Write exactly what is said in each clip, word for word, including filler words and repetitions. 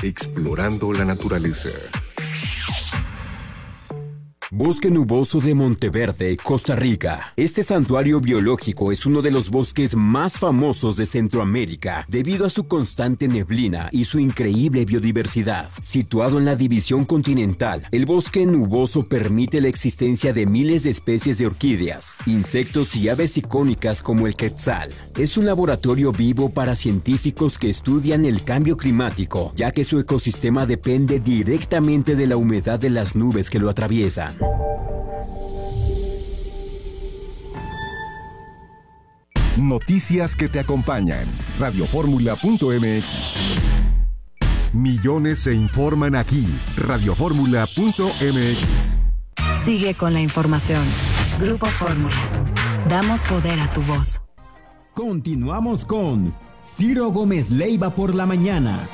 Explorando la naturaleza. Bosque nuboso de Monteverde, Costa Rica. Este santuario biológico es uno de los bosques más famosos de Centroamérica debido a su constante neblina y su increíble biodiversidad. Situado en la división continental, el bosque nuboso permite la existencia de miles de especies de orquídeas, insectos y aves icónicas como el quetzal. Es un laboratorio vivo para científicos que estudian el cambio climático, ya que su ecosistema depende directamente de la humedad de las nubes que lo atraviesan. Noticias que te acompañan. radio fórmula punto m x. Millones se informan aquí. radio fórmula punto m x. Sigue con la información. Grupo Fórmula. Damos poder a tu voz. Continuamos con Ciro Gómez Leiva por la mañana.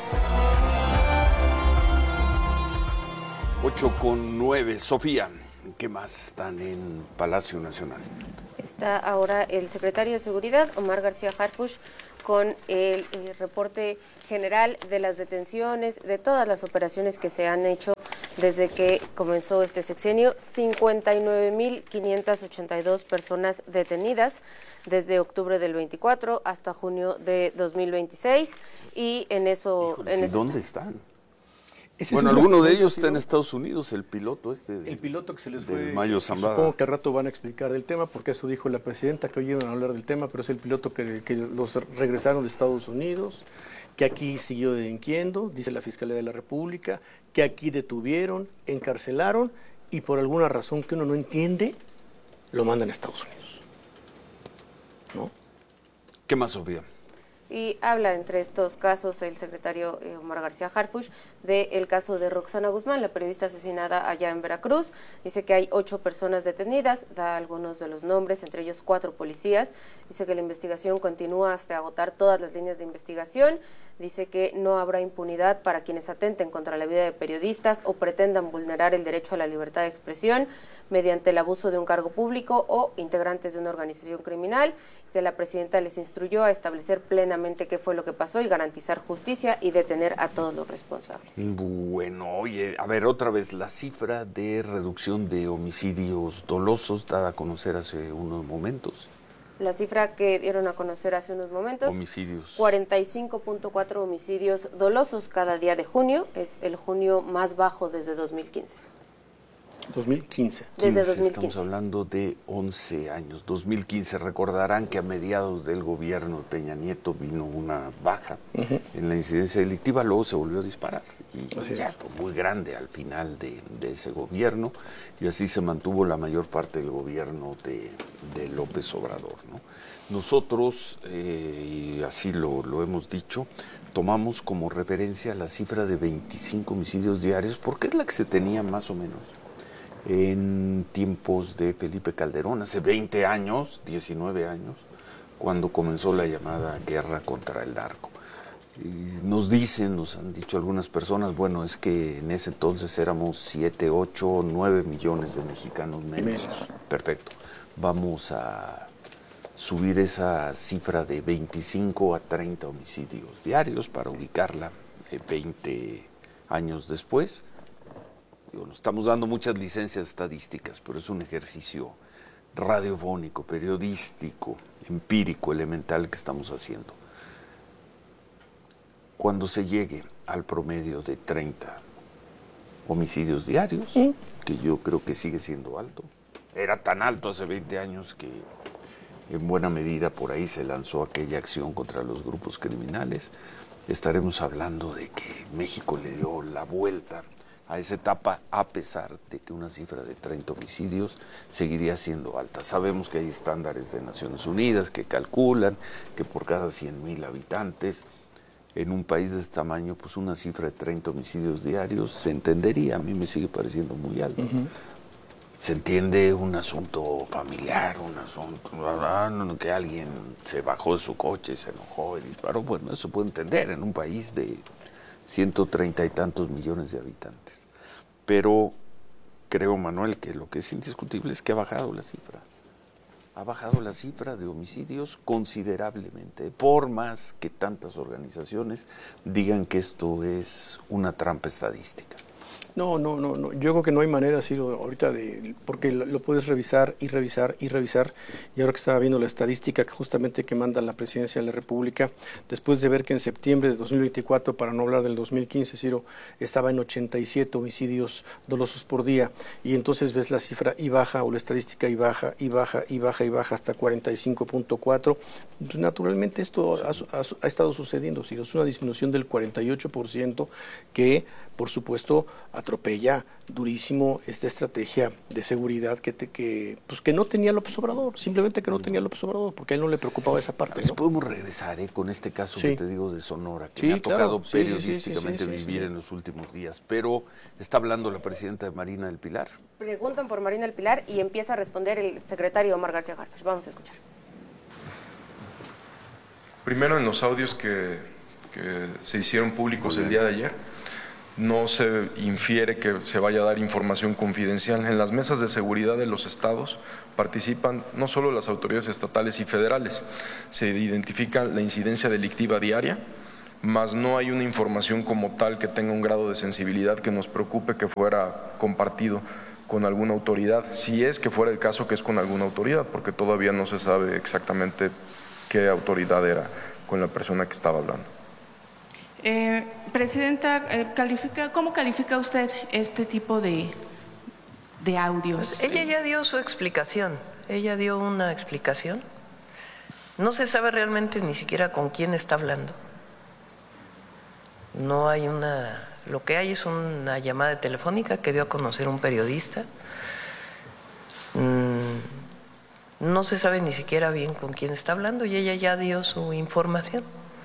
ocho con nueve. Sofía, ¿qué más están en Palacio Nacional? Está ahora el secretario de Seguridad, Omar García Harfuch, con el, el reporte general de las detenciones, de todas las operaciones que se han hecho desde que comenzó este sexenio. cincuenta y nueve mil quinientas ochenta y dos personas detenidas desde octubre del veinticuatro hasta junio de dos mil veintiséis. Y en eso... Híjole, en ¿sí eso ¿dónde está. están? Ese bueno, es alguno de ellos está en Estados Unidos, el piloto este de, el piloto que se les del fue, Mayo Zambada. Supongo que al rato van a explicar del tema, porque eso dijo la presidenta, que hoy iban a hablar del tema, pero es el piloto que, que los regresaron de Estados Unidos, que aquí siguió delinquiendo, dice la Fiscalía de la República, que aquí detuvieron, encarcelaron, y por alguna razón que uno no entiende, lo mandan a Estados Unidos. ¿No? ¿Qué más, Sofía? Y habla entre estos casos el secretario eh, Omar García Harfuch del caso de Roxana Guzmán, la periodista asesinada allá en Veracruz. Dice que hay ocho personas detenidas, da algunos de los nombres, entre ellos cuatro policías. Dice que la investigación continúa hasta agotar todas las líneas de investigación. Dice que no habrá impunidad para quienes atenten contra la vida de periodistas o pretendan vulnerar el derecho a la libertad de expresión mediante el abuso de un cargo público o integrantes de una organización criminal, que la presidenta les instruyó a establecer plenamente qué fue lo que pasó y garantizar justicia y detener a todos los responsables. Bueno, oye, a ver, otra vez, la cifra de reducción de homicidios dolosos dada a conocer hace unos momentos. La cifra que dieron a conocer hace unos momentos, homicidios. cuarenta y cinco punto cuatro homicidios dolosos cada día de junio, es el junio más bajo desde dos mil quince. dos mil quince. Desde dos mil quince. Estamos hablando de once años. dos mil quince, recordarán que a mediados del gobierno de Peña Nieto vino una baja uh-huh. en la incidencia delictiva, luego se volvió a disparar. Y así ya es. Fue muy grande al final de, de ese gobierno, y así se mantuvo la mayor parte del gobierno de, de López Obrador, ¿no? Nosotros, eh, y así lo, lo hemos dicho, tomamos como referencia la cifra de veinticinco homicidios diarios, porque es la que se tenía más o menos en tiempos de Felipe Calderón, hace veinte años, diecinueve años, cuando comenzó la llamada guerra contra el narco. Y nos dicen, nos han dicho algunas personas, bueno, es que en ese entonces éramos siete, ocho, nueve millones de mexicanos menos. Perfecto. Vamos a subir esa cifra de veinticinco a treinta homicidios diarios para ubicarla eh, veinte años después. Digo, nos estamos dando muchas licencias estadísticas, pero es un ejercicio radiofónico, periodístico, empírico, elemental que estamos haciendo. Cuando se llegue al promedio de treinta homicidios diarios, ¿sí? Que yo creo que sigue siendo alto, era tan alto hace veinte años que en buena medida por ahí se lanzó aquella acción contra los grupos criminales, estaremos hablando de que México le dio la vuelta a esa etapa, a pesar de que una cifra de treinta homicidios seguiría siendo alta. Sabemos que hay estándares de Naciones Unidas que calculan que por cada cien mil habitantes, en un país de este tamaño, pues una cifra de treinta homicidios diarios se entendería. A mí me sigue pareciendo muy alto. Uh-huh. Se entiende un asunto familiar, un asunto que alguien se bajó de su coche, se enojó y disparó. Bueno, eso puede entender en un país de ciento treinta y tantos millones de habitantes. Pero creo, Manuel, que lo que es indiscutible es que ha bajado la cifra. ha bajado la cifra de homicidios considerablemente, por más que tantas organizaciones digan que esto es una trampa estadística. No, no, no, no. Yo creo que no hay manera, Ciro, ahorita de, porque lo, lo puedes revisar y revisar y revisar. Y ahora que estaba viendo la estadística que justamente que manda la Presidencia de la República, después de ver que en septiembre de dos mil veinticuatro, para no hablar del dos mil quince, Ciro, estaba en ochenta y siete homicidios dolosos por día, y entonces ves la cifra y baja, o la estadística y baja, y baja, y baja, y baja hasta cuarenta y cinco punto cuatro. Pues naturalmente esto ha, ha, ha estado sucediendo, Ciro. Es una disminución del cuarenta y ocho por ciento que, por supuesto, atropella durísimo esta estrategia de seguridad que, te, que, pues que no tenía López Obrador, simplemente que no tenía López Obrador, porque a él no le preocupaba esa parte, ¿no? Podemos regresar ¿eh? con este caso sí. que te digo de Sonora, que sí, me ha tocado claro. periodísticamente sí, sí, sí, sí, vivir sí, sí. en los últimos días, pero está hablando la presidenta de Marina del Pilar. Preguntan por Marina del Pilar y empieza a responder el secretario Omar García Harfuch. Vamos a escuchar. Primero, en los audios que, que se hicieron públicos el día de ayer, no se infiere que se vaya a dar información confidencial. En las mesas de seguridad de los estados participan no solo las autoridades estatales y federales, se identifica la incidencia delictiva diaria, mas no hay una información como tal que tenga un grado de sensibilidad que nos preocupe que fuera compartido con alguna autoridad, si es que fuera el caso que es con alguna autoridad, porque todavía no se sabe exactamente qué autoridad era con la persona que estaba hablando. Eh, Presidenta, eh, califica, ¿cómo califica usted este tipo de, de audios? Pues ella ya dio su explicación, ella dio una explicación. No se sabe realmente ni siquiera con quién está hablando. No hay una, lo que hay es una llamada telefónica que dio a conocer un periodista. Mm, no se sabe ni siquiera bien con quién está hablando y ella ya dio su información.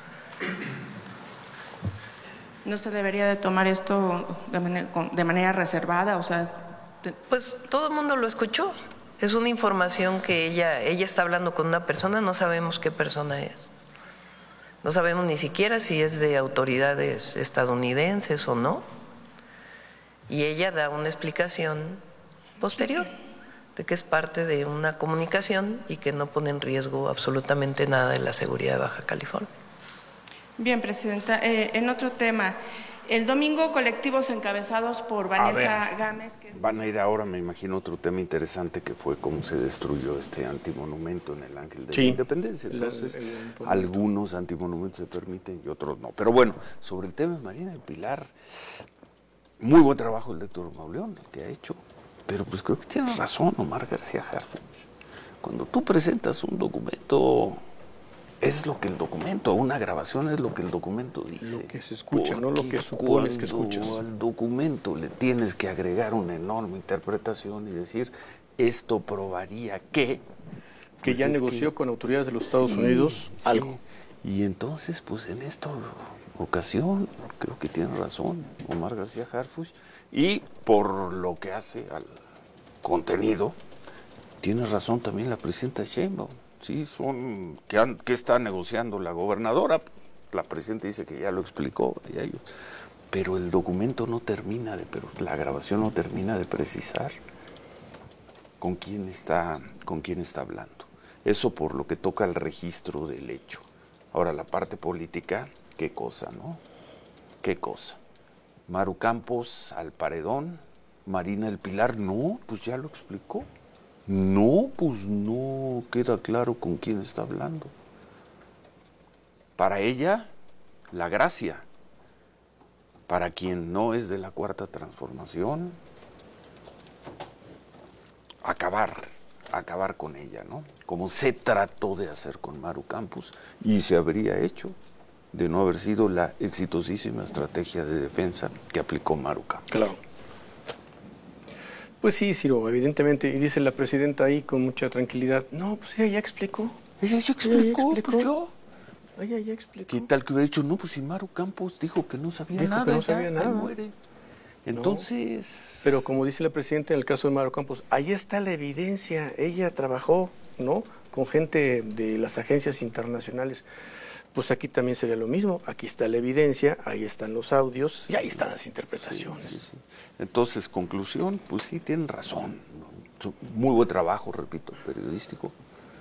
¿No se debería de tomar esto de manera, de manera reservada? O sea, de... Pues todo el mundo lo escuchó. Es una información que ella, ella está hablando con una persona, no sabemos qué persona es. No sabemos ni siquiera si es de autoridades estadounidenses o no. Y ella da una explicación posterior de que es parte de una comunicación y que no pone en riesgo absolutamente nada de la seguridad de Baja California. Bien, Presidenta. Eh, en otro tema, el domingo colectivos encabezados por Vanessa Gámez. Que es... Van a ir ahora, me imagino, otro tema interesante que fue cómo se destruyó este antimonumento en el Ángel de sí. la Independencia. Entonces, el, el, el algunos antimonumentos se permiten y otros no. Pero bueno, sobre el tema de Marina del Pilar, muy buen trabajo el de Héctor Mauleón que ha hecho. Pero pues creo que tienes razón, Omar García Harfuch. Cuando tú presentas un documento... Es lo que el documento, una grabación es lo que el documento dice. Lo que se escucha, no lo que supones que escuchas. Al documento le tienes que agregar una enorme interpretación y decir, esto probaría que... Que pues ya negoció que, con autoridades de los Estados sí, Unidos sí. algo. Y entonces, pues en esta ocasión, creo que tiene razón Omar García Harfuch, y por lo que hace al contenido, tiene razón también la presidenta Sheinbaum. Sí, son que, han, que está negociando la gobernadora, la presidenta dice que ya lo explicó, y ellos, pero el documento no termina de, pero la grabación no termina de precisar con quién está, con quién está hablando. Eso por lo que toca al registro del hecho. Ahora la parte política, qué cosa, ¿no? Qué cosa. Maru Campos al paredón, Marina del Pilar, no, pues ya lo explicó. No, pues no queda claro con quién está hablando. Para ella, la gracia. Para quien no es de la Cuarta Transformación, acabar, acabar con ella, ¿no? Como se trató de hacer con Maru Campos y se habría hecho de no haber sido la exitosísima estrategia de defensa que aplicó Maru Campos. Claro. Pues sí, Ciro, evidentemente, y dice la presidenta ahí con mucha tranquilidad, no, pues ella ya explicó. Ella ya explicó, ella ya explicó. Pues yo. Ella ya explicó. ¿Qué tal que hubiera dicho, no, pues si Maru Campos dijo que no sabía dijo nada, que no ya, sabía nada. muere. Entonces... No, pero como dice la presidenta en el caso de Maru Campos, ahí está la evidencia, ella trabajó, ¿no?, con gente de las agencias internacionales. Pues aquí también sería lo mismo, aquí está la evidencia, ahí están los audios y ahí están las interpretaciones. Sí, sí, sí. Entonces, conclusión, pues sí, tienen razón. Muy buen trabajo, repito, periodístico.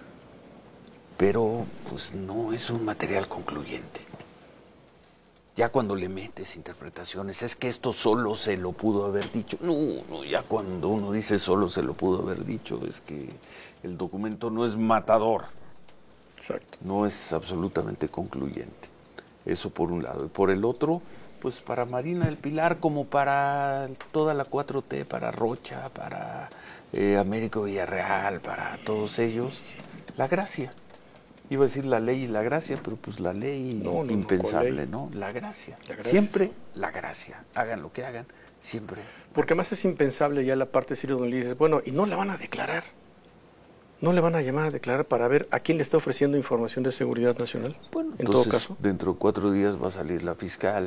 pero pues no es un material concluyente. Ya cuando le metes interpretaciones, es que esto solo se lo pudo haber dicho. No, no, ya cuando uno dice solo se lo pudo haber dicho, es que el documento no es matador. Exacto. No es absolutamente concluyente. Eso por un lado. Y por el otro, pues para Marina del Pilar, como para toda la cuatro T, para Rocha, para eh, Américo Villarreal, para todos ellos, la gracia. Iba a decir la ley y la gracia, pero pues la ley no, no, impensable, no, ¿no? La gracia. la gracia. Siempre la gracia. Hagan lo que hagan, siempre. Porque además es impensable ya la parte de Ciro donde le dices, bueno, y no la van a declarar. No le van a llamar a declarar para ver a quién le está ofreciendo información de seguridad nacional. Bueno, en entonces, todo caso. Dentro de cuatro días va a salir la fiscal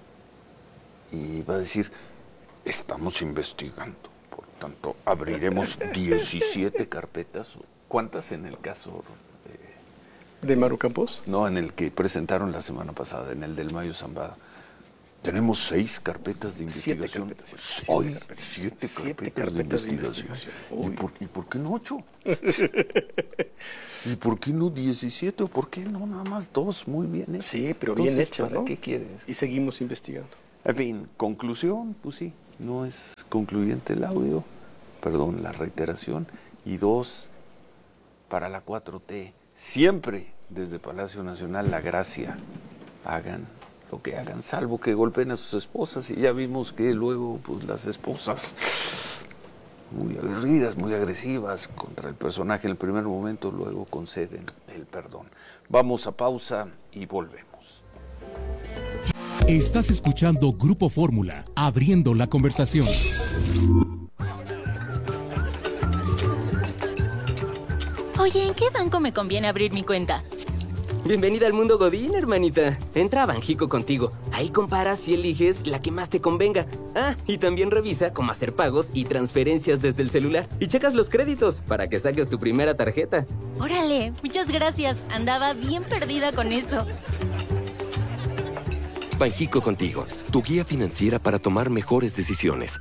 y va a decir, estamos investigando. Por tanto, abriremos diecisiete carpetas. ¿Cuántas en el caso? ¿De Maru Campos? No, en el que presentaron la semana pasada, en el del Mayo Zambada. Tenemos seis carpetas de investigación. Siete carpetas. Pues, Siete hoy, carpetas. siete, Siete carpetas, carpetas de de investigación. investigación. ¿Y, por, ¿Y por qué no ocho? ¿Y por qué no diecisiete? ¿O por qué no nada más dos? Muy bien hechas. Sí, pero Entonces, bien hechas, ¿para ¿no? qué quieres? Y seguimos investigando. En fin, conclusión, pues sí, no es concluyente el audio, perdón, la reiteración. Y dos, para la cuatro T, siempre desde Palacio Nacional la gracia, hagan lo que hagan, salvo que golpeen a sus esposas, y ya vimos que luego pues las esposas muy aguerridas, muy agresivas contra el personaje en el primer momento, luego conceden el perdón. Vamos a pausa y volvemos. Estás escuchando Grupo Fórmula, abriendo la conversación. Oye, ¿en qué banco me conviene abrir mi cuenta? Bienvenida al mundo Godín, hermanita. Entra a Banjico contigo. Ahí comparas y eliges la que más te convenga. Ah, y también revisa cómo hacer pagos y transferencias desde el celular. Y checas los créditos para que saques tu primera tarjeta. Órale, muchas gracias. Andaba bien perdida con eso. Banjico contigo, tu guía financiera para tomar mejores decisiones.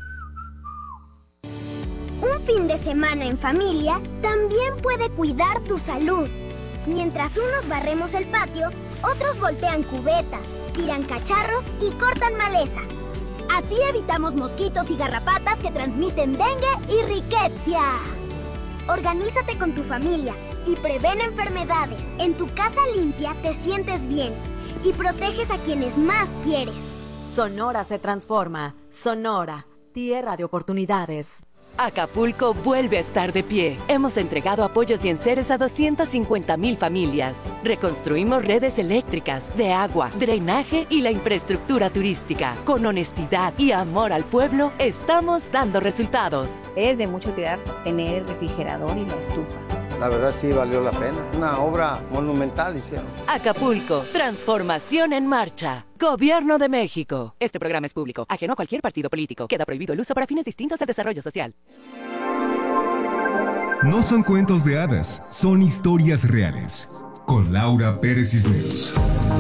Un fin de semana en familia también puede cuidar tu salud. Mientras unos barremos el patio, otros voltean cubetas, tiran cacharros y cortan maleza. Así evitamos mosquitos y garrapatas que transmiten dengue y riqueza. Organízate con tu familia y prevén enfermedades. En tu casa limpia te sientes bien y proteges a quienes más quieres. Sonora se transforma. Sonora, tierra de oportunidades. Acapulco vuelve a estar de pie. Hemos entregado apoyos y enseres a doscientas cincuenta mil familias. Reconstruimos redes eléctricas, de agua, drenaje y la infraestructura turística. Con honestidad y amor al pueblo, estamos dando resultados. Es de mucha utilidad tener el refrigerador y la estufa. La verdad sí valió la pena. Una obra monumental hicieron. Acapulco, transformación en marcha. Gobierno de México. Este programa es público, ajeno a cualquier partido político. Queda prohibido el uso para fines distintos al desarrollo social. No son cuentos de hadas, son historias reales. Con Laura Pérez Cisneros.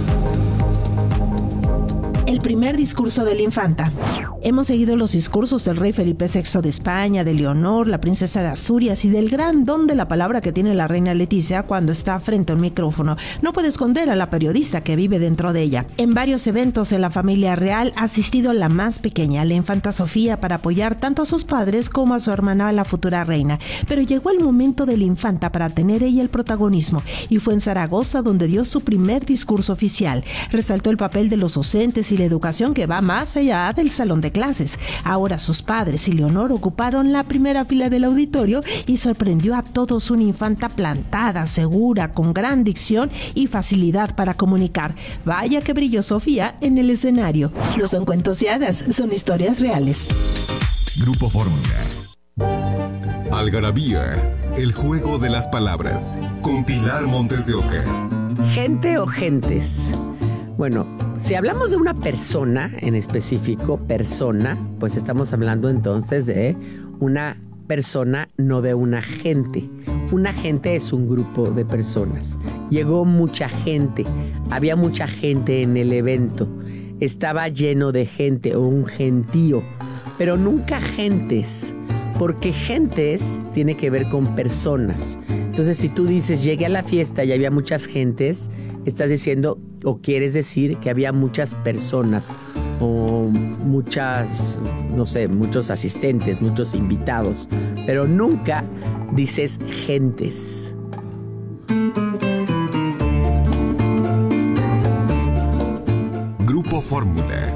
El primer discurso de la infanta. Hemos seguido los discursos del rey Felipe sexto de España, de Leonor, la princesa de Asturias y del gran don de la palabra que tiene la reina Leticia cuando está frente a un micrófono. No puede esconder a la periodista que vive dentro de ella. En varios eventos en la familia real ha asistido la más pequeña, la infanta Sofía, para apoyar tanto a sus padres como a su hermana, la futura reina. Pero llegó el momento de la infanta para tener ella el protagonismo, y fue en Zaragoza donde dio su primer discurso oficial. Resaltó el papel de los docentes y la educación que va más allá del salón de clases. Ahora sus padres y Leonor ocuparon la primera fila del auditorio y sorprendió a todos una infanta plantada, segura, con gran dicción y facilidad para comunicar. Vaya que brilló Sofía en el escenario. No son cuentos y hadas, son historias reales. Grupo Fórmula. Algarabía, el juego de las palabras. Con Pilar Montes de Oca. ¿Gente o gentes? Bueno, si hablamos de una persona en específico, persona, pues estamos hablando entonces de una persona, no de una gente. Una gente es un grupo de personas. Llegó mucha gente, había mucha gente en el evento, estaba lleno de gente o un gentío, pero nunca gentes. porque gentes tiene que ver con personas. Entonces, si tú dices, llegué a la fiesta y había muchas gentes, estás diciendo o quieres decir que había muchas personas o muchas, no sé, muchos asistentes, muchos invitados, pero nunca dices gentes. Grupo Fórmula.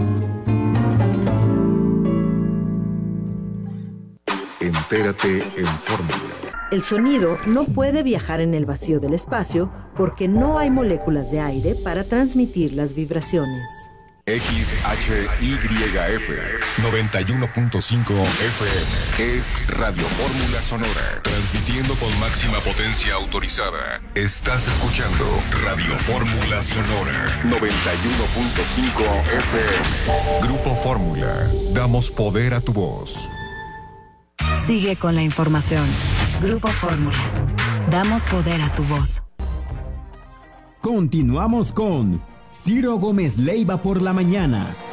Entérate en Fórmula. El sonido no puede viajar en el vacío del espacio porque no hay moléculas de aire para transmitir las vibraciones. X H Y F noventa y uno punto cinco F M es Radio Fórmula Sonora, transmitiendo con máxima potencia autorizada. Estás escuchando Radio Fórmula Sonora noventa y uno punto cinco F M. Grupo Fórmula, damos poder a tu voz. Sigue con la información. Grupo Fórmula, damos poder a tu voz. Continuamos con Ciro Gómez Leiva por la mañana.